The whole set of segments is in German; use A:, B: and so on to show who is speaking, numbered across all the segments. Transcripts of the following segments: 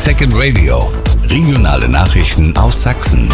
A: Second Radio. Regionale Nachrichten aus Sachsen.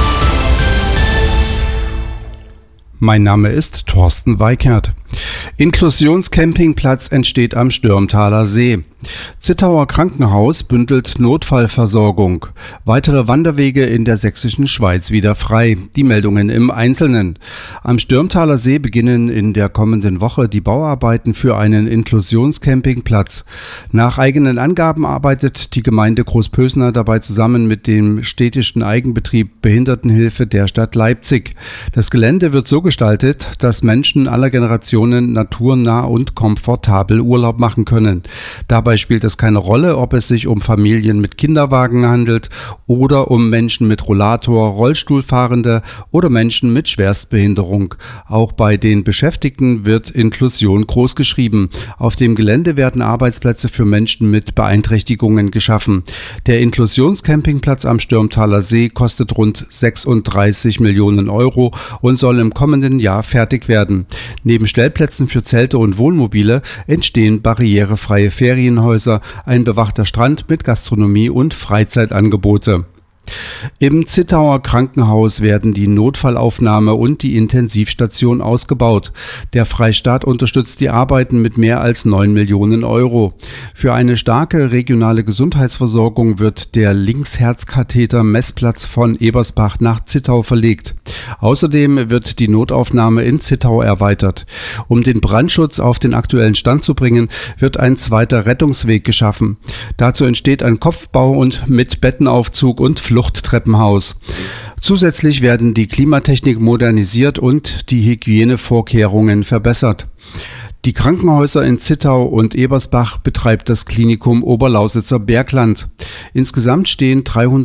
B: Mein Name ist Thorsten Weikert. Inklusionscampingplatz entsteht am Stürmtaler See. Zittauer Krankenhaus bündelt Notfallversorgung. Weitere Wanderwege in der sächsischen Schweiz wieder frei. Die Meldungen im Einzelnen. Am Stürmtaler See beginnen in der kommenden Woche die Bauarbeiten für einen Inklusionscampingplatz. Nach eigenen Angaben arbeitet die Gemeinde Großpösner dabei zusammen mit dem städtischen Eigenbetrieb Behindertenhilfe der Stadt Leipzig. Das Gelände wird so gestaltet, dass Menschen aller Generationen naturnah und komfortabel Urlaub machen können. Dabei spielt es keine Rolle, ob es sich um Familien mit Kinderwagen handelt oder um Menschen mit Rollator, Rollstuhlfahrende oder Menschen mit Schwerstbehinderung. Auch bei den Beschäftigten wird Inklusion großgeschrieben. Auf dem Gelände werden Arbeitsplätze für Menschen mit Beeinträchtigungen geschaffen. Der Inklusionscampingplatz am Stürmtaler See kostet rund 36 Millionen Euro und soll im kommenden Jahr fertig werden. Neben Stellplätzen für Zelte und Wohnmobile entstehen barrierefreie Ferienhäuser, ein bewachter Strand mit Gastronomie und Freizeitangebote. Im Zittauer Krankenhaus werden die Notfallaufnahme und die Intensivstation ausgebaut. Der Freistaat unterstützt die Arbeiten mit mehr als 9 Millionen Euro. Für eine starke regionale Gesundheitsversorgung wird der Linksherzkatheter-Messplatz von Ebersbach nach Zittau verlegt. Außerdem wird die Notaufnahme in Zittau erweitert. Um den Brandschutz auf den aktuellen Stand zu bringen, wird ein zweiter Rettungsweg geschaffen. Dazu entsteht ein Kopfbau und mit Bettenaufzug und Fluchttreppenhaus. Zusätzlich werden die Klimatechnik modernisiert und die Hygienevorkehrungen verbessert. Die Krankenhäuser in Zittau und Ebersbach betreibt das Klinikum Oberlausitzer Bergland. Insgesamt stehen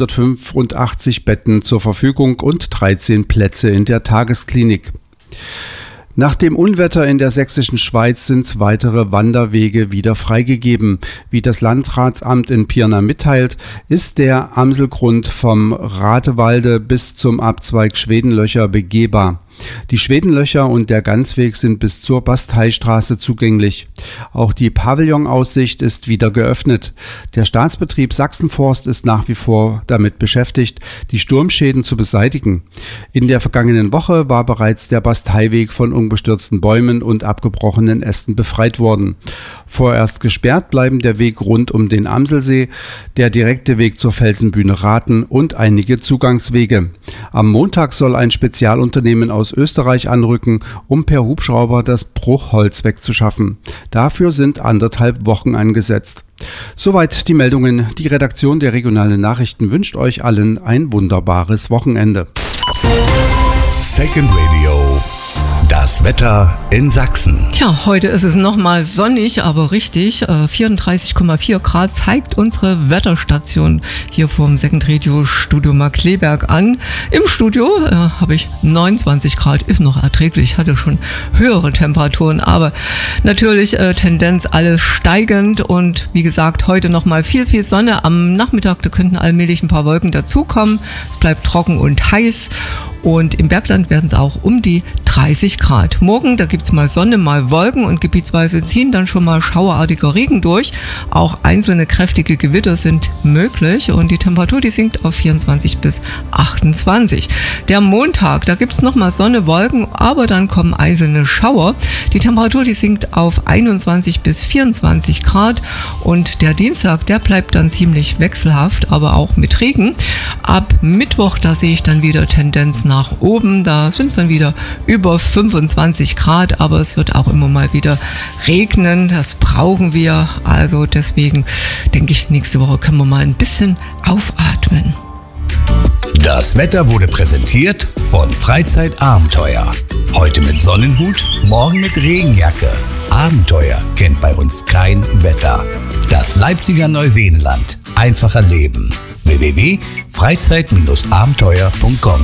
B: 385 Betten zur Verfügung und 13 Plätze in der Tagesklinik. Nach dem Unwetter in der sächsischen Schweiz sind weitere Wanderwege wieder freigegeben. Wie das Landratsamt in Pirna mitteilt, ist der Amselgrund vom Ratewalde bis zum Abzweig Schwedenlöcher begehbar. Die Schwedenlöcher und der Ganzweg sind bis zur Basteistraße zugänglich. Auch die Pavillonaussicht ist wieder geöffnet. Der Staatsbetrieb Sachsenforst ist nach wie vor damit beschäftigt, die Sturmschäden zu beseitigen. In der vergangenen Woche war bereits der Basteiweg von umgestürzten Bäumen und abgebrochenen Ästen befreit worden. Vorerst gesperrt bleiben der Weg rund um den Amselsee, der direkte Weg zur Felsenbühne Rathen und einige Zugangswege. Am Montag soll ein Spezialunternehmen aus Österreich anrücken, um per Hubschrauber das Bruchholz wegzuschaffen. Dafür sind 1,5 Wochen angesetzt. Soweit die Meldungen. Die Redaktion der regionalen Nachrichten wünscht euch allen ein wunderbares Wochenende.
A: Second Radio. Das Wetter in Sachsen.
C: Tja, heute ist es nochmal sonnig, aber richtig. 34,4 Grad zeigt unsere Wetterstation hier vom Second Radio Studio Markkleeberg an. Im Studio habe ich 29 Grad, ist noch erträglich, hatte schon höhere Temperaturen, aber natürlich Tendenz alles steigend und wie gesagt, heute nochmal viel Sonne. Am Nachmittag, da könnten allmählich ein paar Wolken dazukommen. Es bleibt trocken und heiß. Und im Bergland werden es auch um die 30 Grad. Morgen, da gibt es mal Sonne, mal Wolken und gebietsweise ziehen dann schon mal schauerartiger Regen durch. Auch einzelne kräftige Gewitter sind möglich und die Temperatur, die sinkt auf 24 bis 28. Der Montag, da gibt es nochmal Sonne, Wolken, aber dann kommen einzelne Schauer. Die Temperatur, die sinkt auf 21 bis 24 Grad und der Dienstag, der bleibt dann ziemlich wechselhaft, aber auch mit Regen. Ab Mittwoch, da sehe ich dann wieder Tendenz nach oben, da sind es dann wieder über 25 Grad, aber es wird auch immer mal wieder regnen, das brauchen wir, also deswegen denke ich, nächste Woche können wir mal ein bisschen aufatmen.
A: Das Wetter wurde präsentiert von Freizeitabenteuer. Heute mit Sonnenhut, morgen mit Regenjacke. Abenteuer kennt bei uns kein Wetter. Das Leipziger Neuseenland. Einfacher Leben. www.freizeit-abenteuer.com.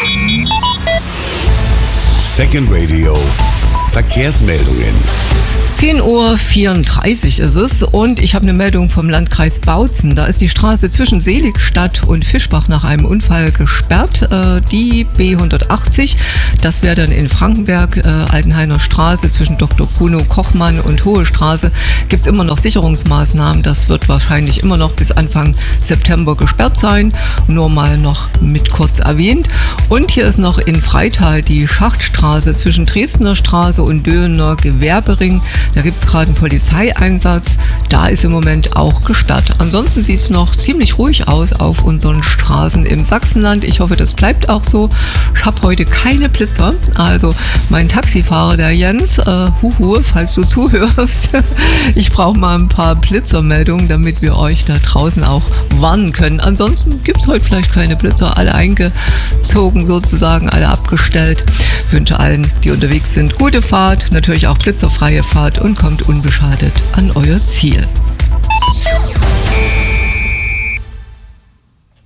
A: Second Radio. Verkehrsmeldungen.
C: 10:34 Uhr ist es und ich habe eine Meldung vom Landkreis Bautzen. Da ist die Straße zwischen Seligstadt und Fischbach nach einem Unfall gesperrt, die B180. Das wäre dann in Frankenberg, Altenhainer Straße zwischen Dr. Bruno Kochmann und Hohe Straße. Gibt es immer noch Sicherungsmaßnahmen. Das wird wahrscheinlich immer noch bis Anfang September gesperrt sein. Nur mal noch mit kurz erwähnt. Und hier ist noch in Freital die Schachtstraße zwischen Dresdner Straße und Döhlener Gewerbering. Da gibt es gerade einen Polizeieinsatz. Da ist im Moment auch gesperrt. Ansonsten sieht es noch ziemlich ruhig aus auf unseren Straßen im Sachsenland. Ich hoffe, das bleibt auch so. Ich habe heute keine Blitzer. Also mein Taxifahrer, der Jens, falls du zuhörst, ich brauche mal ein paar Blitzermeldungen, damit wir euch da draußen auch warnen können. Ansonsten gibt es heute vielleicht keine Blitzer. Alle eingezogen sozusagen, alle abgestellt. Ich wünsche allen, die unterwegs sind, gute Fahrt. Natürlich auch blitzerfreie Fahrt und kommt unbeschadet an euer Ziel.